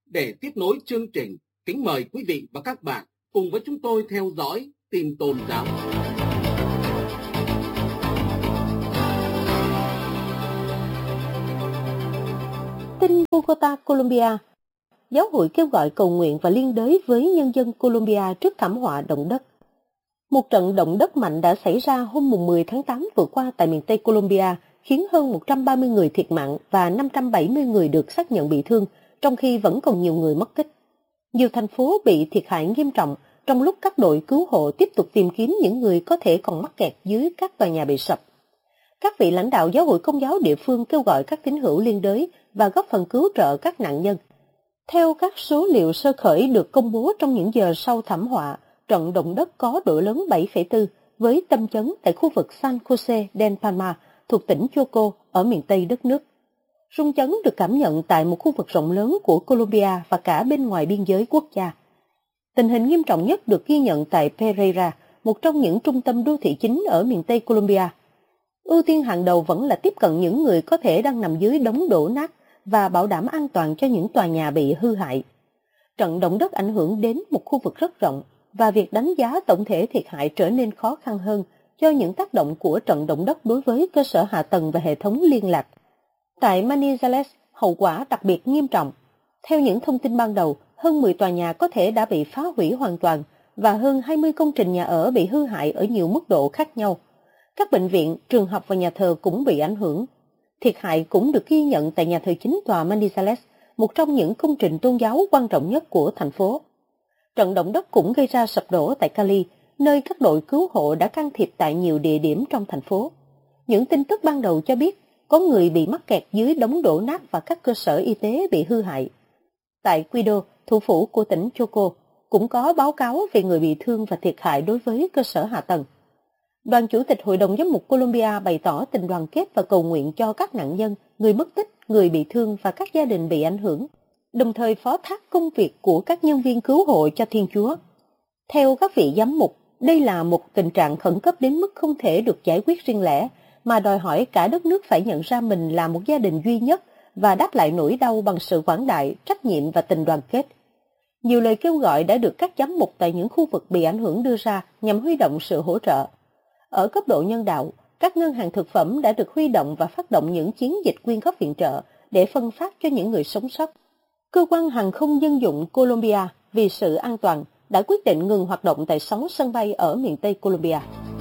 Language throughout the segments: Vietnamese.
Để tiếp nối chương trình, kính mời quý vị và các bạn cùng với chúng tôi theo dõi tin tôn giáo. Tin Bogota, Colombia. Giáo hội kêu gọi cầu nguyện và liên đới với nhân dân Colombia trước thảm họa động đất. Một trận động đất mạnh đã xảy ra hôm 10 tháng 8 vừa qua tại miền Tây Colombia, khiến hơn 130 người thiệt mạng và 570 người được xác nhận bị thương, trong khi vẫn còn nhiều người mất tích. Nhiều thành phố bị thiệt hại nghiêm trọng, trong lúc các đội cứu hộ tiếp tục tìm kiếm những người có thể còn mắc kẹt dưới các tòa nhà bị sập. Các vị lãnh đạo giáo hội Công giáo địa phương kêu gọi các tín hữu liên đới và góp phần cứu trợ các nạn nhân. Theo các số liệu sơ khởi được công bố trong những giờ sau thảm họa, trận động đất có độ lớn 7,4 với tâm chấn tại khu vực San Jose del Palma thuộc tỉnh Choco ở miền Tây đất nước. Rung chấn được cảm nhận tại một khu vực rộng lớn của Colombia và cả bên ngoài biên giới quốc gia. Tình hình nghiêm trọng nhất được ghi nhận tại Pereira, một trong những trung tâm đô thị chính ở miền Tây Colombia. Ưu tiên hàng đầu vẫn là tiếp cận những người có thể đang nằm dưới đống đổ nát và bảo đảm an toàn cho những tòa nhà bị hư hại. Trận động đất ảnh hưởng đến một khu vực rất rộng và việc đánh giá tổng thể thiệt hại trở nên khó khăn hơn do những tác động của trận động đất đối với cơ sở hạ tầng và hệ thống liên lạc. Tại Manizales, hậu quả đặc biệt nghiêm trọng. Theo những thông tin ban đầu, hơn 10 tòa nhà có thể đã bị phá hủy hoàn toàn và hơn 20 công trình nhà ở bị hư hại ở nhiều mức độ khác nhau. Các bệnh viện, trường học và nhà thờ cũng bị ảnh hưởng. Thiệt hại cũng được ghi nhận tại nhà thờ chính tòa Manizales, một trong những công trình tôn giáo quan trọng nhất của thành phố. Trận động đất cũng gây ra sập đổ tại Cali, nơi các đội cứu hộ đã can thiệp tại nhiều địa điểm trong thành phố. Những tin tức ban đầu cho biết có người bị mắc kẹt dưới đống đổ nát và các cơ sở y tế bị hư hại. Tại Quito, thủ phủ của tỉnh Choco, cũng có báo cáo về người bị thương và thiệt hại đối với cơ sở hạ tầng. Đoàn Chủ tịch Hội đồng Giám mục Colombia bày tỏ tình đoàn kết và cầu nguyện cho các nạn nhân, người mất tích, người bị thương và các gia đình bị ảnh hưởng, đồng thời phó thác công việc của các nhân viên cứu hộ cho Thiên Chúa. Theo các vị giám mục, đây là một tình trạng khẩn cấp đến mức không thể được giải quyết riêng lẻ, mà đòi hỏi cả đất nước phải nhận ra mình là một gia đình duy nhất và đáp lại nỗi đau bằng sự quảng đại, trách nhiệm và tình đoàn kết. Nhiều lời kêu gọi đã được các giám mục tại những khu vực bị ảnh hưởng đưa ra nhằm huy động sự hỗ trợ. Ở cấp độ nhân đạo, các ngân hàng thực phẩm đã được huy động và phát động những chiến dịch quyên góp viện trợ để phân phát cho những người sống sót. Cơ quan hàng không dân dụng Colombia vì sự an toàn đã quyết định ngừng hoạt động tại 6 sân bay ở miền Tây Colombia.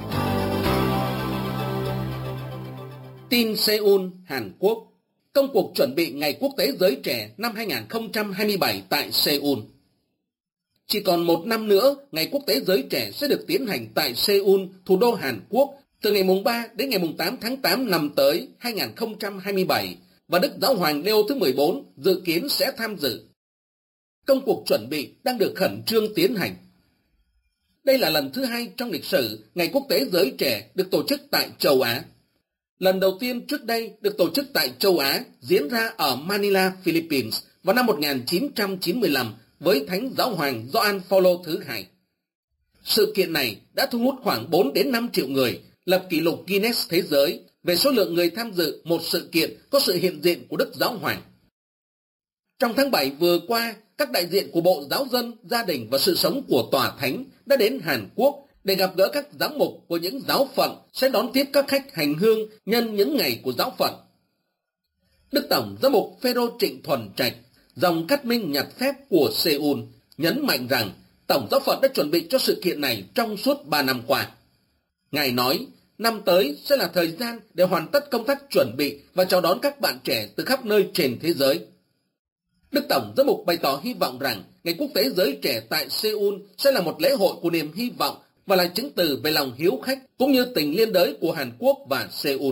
Tin Seoul, Hàn Quốc. Công cuộc chuẩn bị Ngày Quốc tế Giới Trẻ năm 2027 tại Seoul. Chỉ còn một năm nữa, Ngày Quốc tế Giới Trẻ sẽ được tiến hành tại Seoul, thủ đô Hàn Quốc, từ ngày mùng 3 đến ngày mùng 8 tháng 8 năm tới 2027, và Đức Giáo hoàng Leo thứ 14 dự kiến sẽ tham dự. Công cuộc chuẩn bị đang được khẩn trương tiến hành. Đây là lần thứ 2 trong lịch sử Ngày Quốc tế Giới Trẻ được tổ chức tại châu Á. Lần đầu tiên trước đây được tổ chức tại châu Á diễn ra ở Manila, Philippines vào năm 1995 với Thánh Giáo hoàng Gioan Phaolô thứ hai. Sự kiện này đã thu hút khoảng 4 đến 5 triệu người, lập kỷ lục Guinness Thế giới về số lượng người tham dự một sự kiện có sự hiện diện của Đức Giáo hoàng. Trong tháng 7 vừa qua, các đại diện của Bộ Giáo dân, Gia đình và Sự sống của Tòa Thánh đã đến Hàn Quốc để gặp gỡ các giám mục của những giáo phận sẽ đón tiếp các khách hành hương nhân những ngày của giáo phận. Đức Tổng Giám mục Phêrô Trịnh Thuần Trạch, dòng Cát Minh Nhặt Phép của Seoul, nhấn mạnh rằng Tổng giáo phận đã chuẩn bị cho sự kiện này trong suốt 3 năm qua. Ngài nói, năm tới sẽ là thời gian để hoàn tất công tác chuẩn bị và chào đón các bạn trẻ từ khắp nơi trên thế giới. Đức Tổng Giám mục bày tỏ hy vọng rằng Ngày Quốc tế Giới Trẻ tại Seoul sẽ là một lễ hội của niềm hy vọng và là chứng từ về lòng hiếu khách cũng như tình liên đới của Hàn Quốc và Seoul.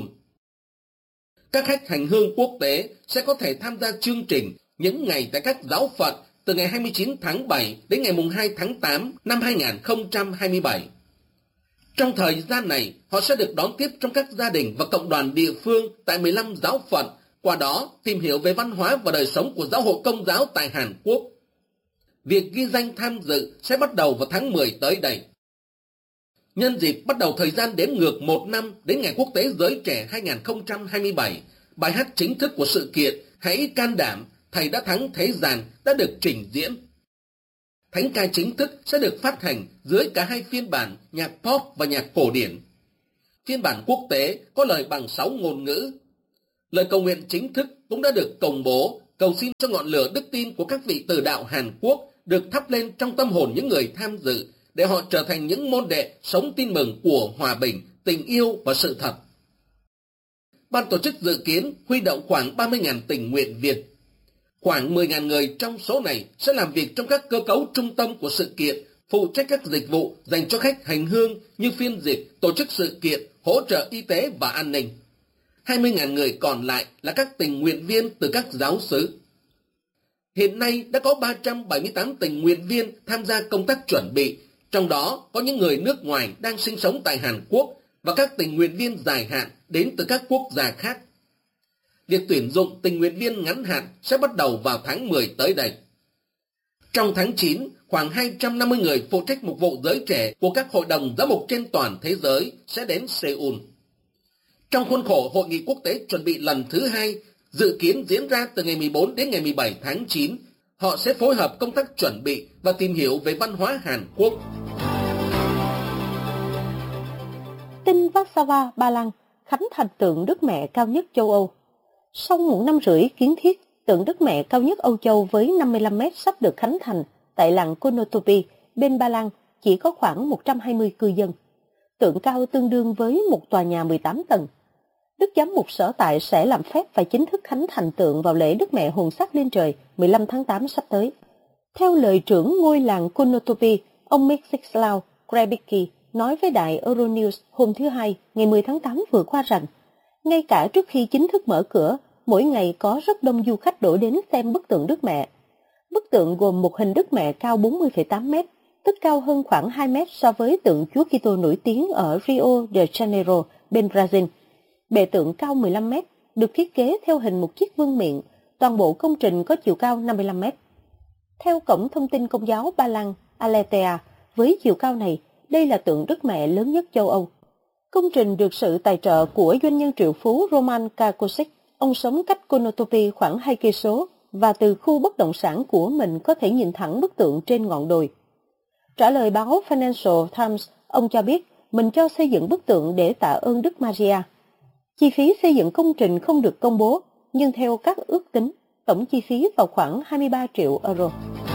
Các khách hành hương quốc tế sẽ có thể tham gia chương trình những ngày tại các giáo phận từ ngày 29 tháng 7 đến ngày 2 tháng 8 năm 2027. Trong thời gian này, họ sẽ được đón tiếp trong các gia đình và cộng đoàn địa phương tại 15 giáo phận, qua đó tìm hiểu về văn hóa và đời sống của giáo hội Công giáo tại Hàn Quốc. Việc ghi danh tham dự sẽ bắt đầu vào tháng 10 tới đây. Nhân dịp bắt đầu thời gian đếm ngược 1 năm đến Ngày Quốc tế Giới Trẻ 2027, bài hát chính thức của sự kiện Hãy can đảm Thầy đã thắng thế gian đã được trình diễn. Thánh ca chính thức sẽ được phát hành dưới cả hai phiên bản nhạc pop và nhạc cổ điển. Phiên bản quốc tế có lời bằng 6 ngôn ngữ. Lời cầu nguyện chính thức cũng đã được công bố, cầu xin cho ngọn lửa đức tin của các vị từ đạo Hàn Quốc được thắp lên trong tâm hồn những người tham dự, để họ trở thành những môn đệ sống tin mừng của hòa bình, tình yêu và sự thật. Ban tổ chức dự kiến huy động khoảng 30.000 tình nguyện viên. Khoảng 10.000 người trong số này sẽ làm việc trong các cơ cấu trung tâm của sự kiện, phụ trách các dịch vụ dành cho khách hành hương như phiên dịch, tổ chức sự kiện, hỗ trợ y tế và an ninh. 20.000 người còn lại là các tình nguyện viên từ các giáo xứ. Hiện nay đã có 378 tình nguyện viên tham gia công tác chuẩn bị, trong đó có những người nước ngoài đang sinh sống tại Hàn Quốc và các tình nguyện viên dài hạn đến từ các quốc gia khác. Việc tuyển dụng tình nguyện viên ngắn hạn sẽ bắt đầu vào tháng 10 tới đây. Trong tháng 9, khoảng 250 người phụ trách mục vụ giới trẻ của các hội đồng giám mục trên toàn thế giới sẽ đến Seoul. Trong khuôn khổ Hội nghị quốc tế chuẩn bị lần thứ 2, dự kiến diễn ra từ ngày 14 đến ngày 17 tháng 9, họ sẽ phối hợp công tác chuẩn bị và tìm hiểu về văn hóa Hàn Quốc. Tin Warsaw, Ba Lan, khánh thành tượng Đức Mẹ cao nhất châu Âu. Sau 1 năm rưỡi kiến thiết, tượng Đức Mẹ cao nhất Âu Châu với 55 mét sắp được khánh thành tại làng Konotopy, bên Ba Lan, chỉ có khoảng 120 cư dân. Tượng cao tương đương với một tòa nhà 18 tầng. Đức giám mục sở tại sẽ làm phép và chính thức khánh thành tượng vào lễ Đức Mẹ hồn sắc lên trời 15 tháng 8 sắp tới. Theo lời trưởng ngôi làng Konotopy, ông Mieczysław Grebicki nói với đài Euronews hôm thứ Hai, ngày 10 tháng 8 vừa qua rằng, ngay cả trước khi chính thức mở cửa, mỗi ngày có rất đông du khách đổ đến xem bức tượng Đức Mẹ. Bức tượng gồm một hình Đức Mẹ cao 40,8 mét, tức cao hơn khoảng 2 mét so với tượng Chúa Kitô nổi tiếng ở Rio de Janeiro, bên Brazil. Bệ tượng cao 15 mét, được thiết kế theo hình một chiếc vương miện, toàn bộ công trình có chiều cao 55 mét. Theo Cổng Thông tin Công giáo Ba Lan, Aletea, với chiều cao này, đây là tượng Đức Mẹ lớn nhất châu Âu. Công trình được sự tài trợ của doanh nhân triệu phú Roman Kakosic. Ông sống cách Konotopy khoảng 2 cây số và từ khu bất động sản của mình có thể nhìn thẳng bức tượng trên ngọn đồi. Trả lời báo Financial Times, ông cho biết mình cho xây dựng bức tượng để tạ ơn Đức Maria. Chi phí xây dựng công trình không được công bố, nhưng theo các ước tính, tổng chi phí vào khoảng 23 triệu euro.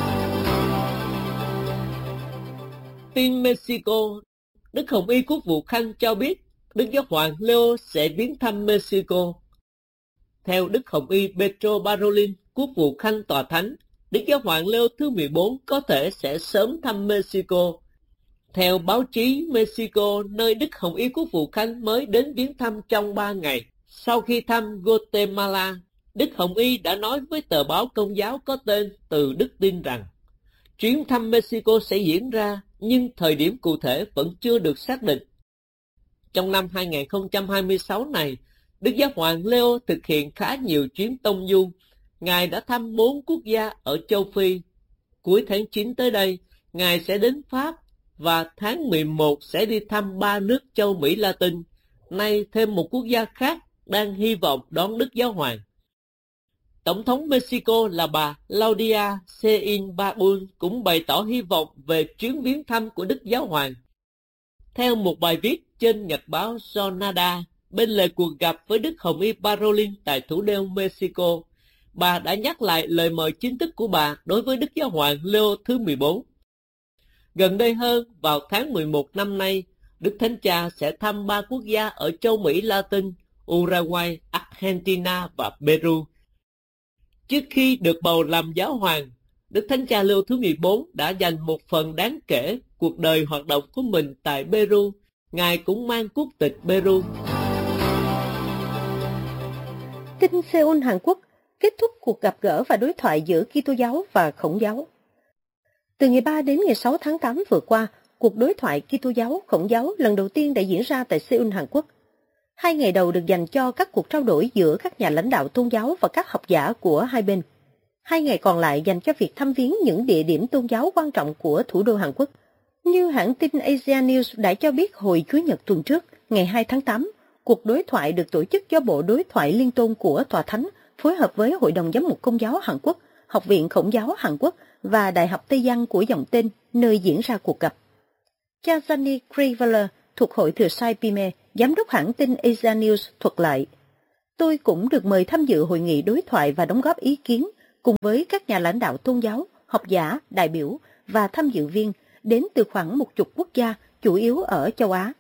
Tin Mexico, Đức Hồng Y Quốc vụ Khanh cho biết Đức Giáo hoàng Leo sẽ viếng thăm Mexico. Theo Đức Hồng Y Pedro Parolin, Quốc vụ Khanh Tòa Thánh, Đức Giáo hoàng Leo thứ 14 có thể sẽ sớm thăm Mexico. Theo báo chí Mexico, nơi Đức Hồng Y Quốc vụ Khanh mới đến viếng thăm trong 3 ngày. Sau khi thăm Guatemala, Đức Hồng Y đã nói với tờ báo Công giáo có tên Từ Đức Tin rằng chuyến thăm Mexico sẽ diễn ra, nhưng thời điểm cụ thể vẫn chưa được xác định. Trong năm 2026 này, Đức Giáo hoàng Leo thực hiện khá nhiều chuyến tông du. Ngài đã thăm 4 quốc gia ở châu Phi. Cuối tháng 9 tới đây, Ngài sẽ đến Pháp và tháng 11 sẽ đi thăm 3 nước châu Mỹ Latin. Nay thêm một quốc gia khác đang hy vọng đón Đức Giáo hoàng. Tổng thống Mexico là bà Claudia Sheinbaum cũng bày tỏ hy vọng về chuyến viếng thăm của Đức Giáo hoàng. Theo một bài viết trên nhật báo Jornada, bên lề cuộc gặp với Đức Hồng Y Parolin tại thủ đô Mexico, bà đã nhắc lại lời mời chính thức của bà đối với Đức Giáo hoàng Leo thứ 14. Gần đây hơn, vào tháng 11 năm nay, Đức Thánh Cha sẽ thăm 3 quốc gia ở châu Mỹ Latin, Uruguay, Argentina và Peru. Trước khi được bầu làm giáo hoàng, Đức Thánh Cha Leo thứ 14 đã dành một phần đáng kể cuộc đời hoạt động của mình tại Peru. Ngài cũng mang quốc tịch Peru. Tin Seoul, Hàn Quốc, kết thúc cuộc gặp gỡ và đối thoại giữa Kitô giáo và Khổng giáo. Từ ngày 3 đến ngày 6 tháng 8 vừa qua, cuộc đối thoại Kitô giáo Khổng giáo lần đầu tiên đã diễn ra tại Seoul, Hàn Quốc. 2 ngày đầu được dành cho các cuộc trao đổi giữa các nhà lãnh đạo tôn giáo và các học giả của hai bên. 2 ngày còn lại dành cho việc thăm viếng những địa điểm tôn giáo quan trọng của thủ đô Hàn Quốc. Như hãng tin Asia News đã cho biết hồi Chủ nhật tuần trước, ngày 2 tháng 8, cuộc đối thoại được tổ chức do Bộ Đối thoại Liên tôn của Tòa Thánh phối hợp với Hội đồng Giám mục Công giáo Hàn Quốc, Học viện Khổng giáo Hàn Quốc và Đại học Tây Giang của dòng tên nơi diễn ra cuộc gặp. Cha Johnny Kriveler thuộc Hội Thừa Sai Pime, giám đốc hãng tin Asia News thuật lại: "Tôi cũng được mời tham dự hội nghị đối thoại và đóng góp ý kiến cùng với các nhà lãnh đạo tôn giáo, học giả, đại biểu và tham dự viên đến từ khoảng 10 quốc gia, chủ yếu ở châu Á.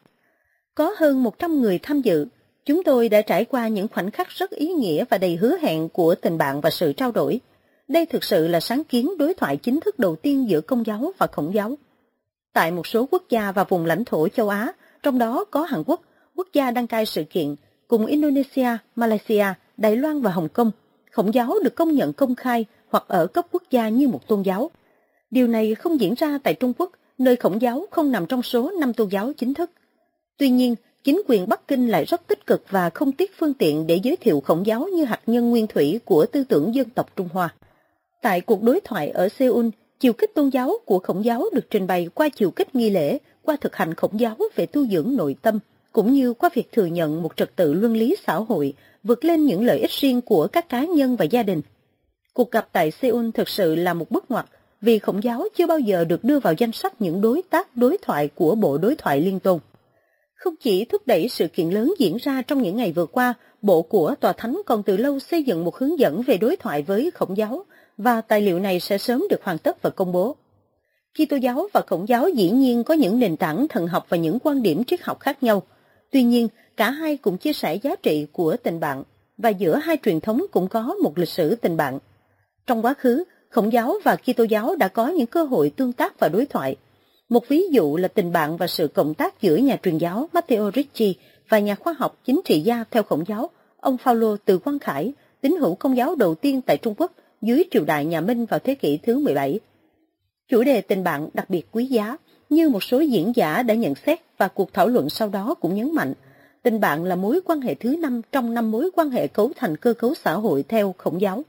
Có hơn 100 người tham dự. Chúng tôi đã trải qua những khoảnh khắc rất ý nghĩa và đầy hứa hẹn của tình bạn và sự trao đổi. Đây thực sự là sáng kiến đối thoại chính thức đầu tiên giữa Công giáo và Khổng giáo. Tại một số quốc gia và vùng lãnh thổ châu Á, trong đó có Hàn Quốc, quốc gia đăng cai sự kiện, cùng Indonesia, Malaysia, Đài Loan và Hồng Kông, Khổng giáo được công nhận công khai hoặc ở cấp quốc gia như một tôn giáo. Điều này không diễn ra tại Trung Quốc, nơi Khổng giáo không nằm trong số 5 tôn giáo chính thức. Tuy nhiên, chính quyền Bắc Kinh lại rất tích cực và không tiếc phương tiện để giới thiệu Khổng giáo như hạt nhân nguyên thủy của tư tưởng dân tộc Trung Hoa. Tại cuộc đối thoại ở Seoul, chiều kích tôn giáo của Khổng giáo được trình bày qua chiều kích nghi lễ, qua thực hành Khổng giáo về tu dưỡng nội tâm, cũng như qua việc thừa nhận một trật tự luân lý xã hội, vượt lên những lợi ích riêng của các cá nhân và gia đình. Cuộc gặp tại Seoul thực sự là một bước ngoặt, vì Khổng giáo chưa bao giờ được đưa vào danh sách những đối tác đối thoại của Bộ Đối thoại Liên tôn. Không chỉ thúc đẩy sự kiện lớn diễn ra trong những ngày vừa qua, Bộ của Tòa Thánh còn từ lâu xây dựng một hướng dẫn về đối thoại với Khổng giáo, và tài liệu này sẽ sớm được hoàn tất và công bố. Kitô giáo và Khổng giáo dĩ nhiên có những nền tảng thần học và những quan điểm triết học khác nhau. Tuy nhiên, cả hai cũng chia sẻ giá trị của tình bạn, và giữa hai truyền thống cũng có một lịch sử tình bạn. Trong quá khứ, Khổng giáo và Kitô giáo đã có những cơ hội tương tác và đối thoại. Một ví dụ là tình bạn và sự cộng tác giữa nhà truyền giáo Matteo Ricci và nhà khoa học chính trị gia theo Khổng giáo, ông Phaolô Từ Quang Khải, tín hữu Công giáo đầu tiên tại Trung Quốc dưới triều đại nhà Minh vào thế kỷ thứ 17. Chủ đề tình bạn đặc biệt quý giá, như một số diễn giả đã nhận xét và cuộc thảo luận sau đó cũng nhấn mạnh, tình bạn là mối quan hệ thứ 5 trong 5 mối quan hệ cấu thành cơ cấu xã hội theo Khổng giáo.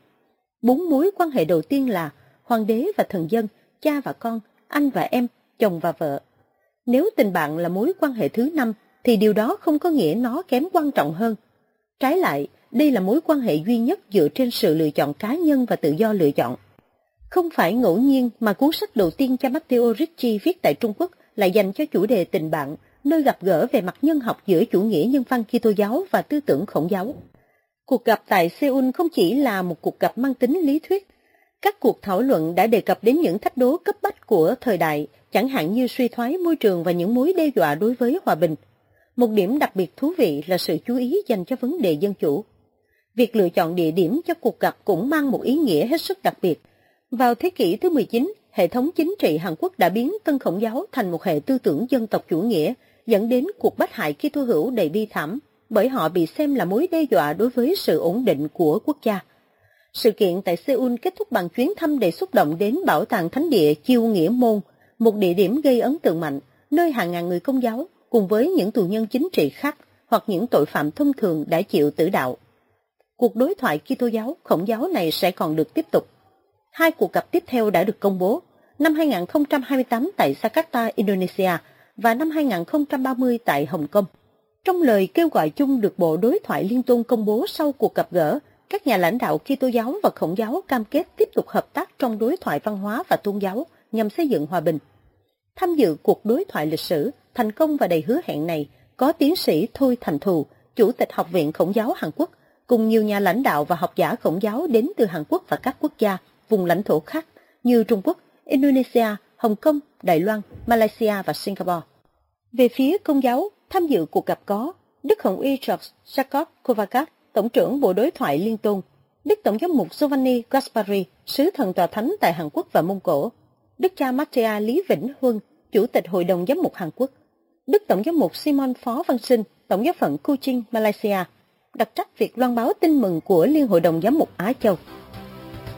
4 mối quan hệ đầu tiên là hoàng đế và thần dân, cha và con, anh và em, chồng và vợ. Nếu tình bạn là mối quan hệ thứ 5, thì điều đó không có nghĩa nó kém quan trọng hơn. Trái lại, đây là mối quan hệ duy nhất dựa trên sự lựa chọn cá nhân và tự do lựa chọn. Không phải ngẫu nhiên mà cuốn sách đầu tiên cho Matteo Ricci viết tại Trung Quốc lại dành cho chủ đề tình bạn, nơi gặp gỡ về mặt nhân học giữa chủ nghĩa nhân văn Kitô giáo và tư tưởng Khổng giáo. Cuộc gặp tại Seoul không chỉ là một cuộc gặp mang tính lý thuyết. Các cuộc thảo luận đã đề cập đến những thách đố cấp bách của thời đại, chẳng hạn như suy thoái môi trường và những mối đe dọa đối với hòa bình. Một điểm đặc biệt thú vị là sự chú ý dành cho vấn đề dân chủ. Việc lựa chọn địa điểm cho cuộc gặp cũng mang một ý nghĩa hết sức đặc biệt. Vào thế kỷ thứ 19, hệ thống chính trị Hàn Quốc đã biến Tân Khổng giáo thành một hệ tư tưởng dân tộc chủ nghĩa, dẫn đến cuộc bách hại Kitô hữu đầy bi thảm, bởi họ bị xem là mối đe dọa đối với sự ổn định của quốc gia. Sự kiện tại Seoul kết thúc bằng chuyến thăm đầy xúc động đến Bảo tàng Thánh địa Chiêu Nghĩa Môn, một địa điểm gây ấn tượng mạnh, nơi hàng ngàn người Công giáo, cùng với những tù nhân chính trị khác hoặc những tội phạm thông thường đã chịu tử đạo. Cuộc đối thoại Kitô giáo, Khổng giáo này sẽ còn được tiếp tục. 2 cuộc gặp tiếp theo đã được công bố, năm 2028 tại Jakarta, Indonesia và năm 2030 tại Hồng Kông. Trong lời kêu gọi chung được Bộ Đối thoại Liên tôn công bố sau cuộc gặp gỡ, các nhà lãnh đạo Kitô giáo và Khổng giáo cam kết tiếp tục hợp tác trong đối thoại văn hóa và tôn giáo nhằm xây dựng hòa bình. Tham dự cuộc đối thoại lịch sử, thành công và đầy hứa hẹn này có tiến sĩ Thôi Thành Thù, Chủ tịch Học viện Khổng giáo Hàn Quốc, cùng nhiều nhà lãnh đạo và học giả Khổng giáo đến từ Hàn Quốc và các quốc gia, vùng lãnh thổ khác như Trung Quốc, Indonesia, Hồng Kông, Đài Loan, Malaysia và Singapore. Về phía Công giáo, tham dự cuộc gặp có Đức Hồng y George Jacob Kovacs, Tổng trưởng Bộ Đối thoại Liên tôn, Đức Tổng giám mục Giovanni Gaspari, Sứ thần Tòa Thánh tại Hàn Quốc và Mông Cổ, Đức cha Matthea Lý Vĩnh Huân, Chủ tịch Hội đồng Giám mục Hàn Quốc, Đức Tổng giám mục Simon Phó Văn Sinh, Tổng giáo phận Kuching, Malaysia, đặc trách việc loan báo tin mừng của Liên hội đồng Giám mục Á Châu.